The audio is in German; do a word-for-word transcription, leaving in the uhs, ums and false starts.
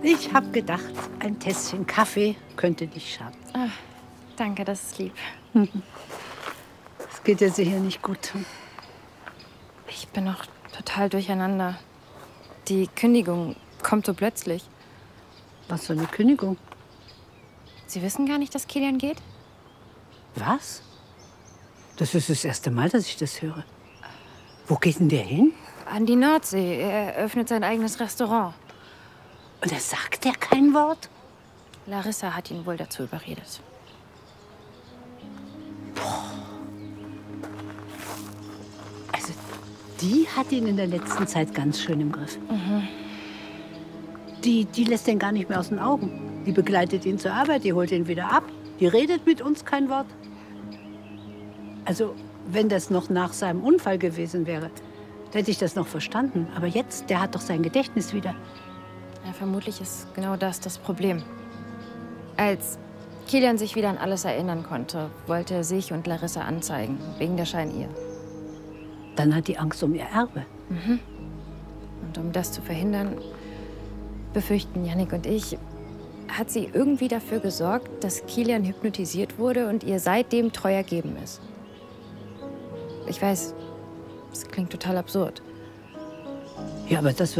Ich habe gedacht, ein Tässchen Kaffee könnte nicht schaden. Ach, danke, das ist lieb. Es geht dir sicher nicht gut. Ich bin noch total durcheinander. Die Kündigung kommt so plötzlich. Was für eine Kündigung? Sie wissen gar nicht, dass Kilian geht? Was? Das ist das erste Mal, dass ich das höre. Wo geht denn der hin? An die Nordsee. Er eröffnet sein eigenes Restaurant. Und er sagt ja kein Wort? Larissa hat ihn wohl dazu überredet. Also, die hat ihn in der letzten Zeit ganz schön im Griff. Mhm. Die, die lässt ihn gar nicht mehr aus den Augen. Die begleitet ihn zur Arbeit, die holt ihn wieder ab. Die redet mit uns kein Wort. Also, wenn das noch nach seinem Unfall gewesen wäre, hätte ich das noch verstanden. Aber jetzt, der hat doch sein Gedächtnis wieder. Ja, vermutlich ist genau das das Problem. Als Kilian sich wieder an alles erinnern konnte, wollte er sich und Larissa anzeigen, wegen der Scheinehe. Dann hat die Angst um ihr Erbe. Mhm. Und um das zu verhindern, befürchten Jannik und ich, hat sie irgendwie dafür gesorgt, dass Kilian hypnotisiert wurde und ihr seitdem treu ergeben ist. Ich weiß, es klingt total absurd. Ja, aber das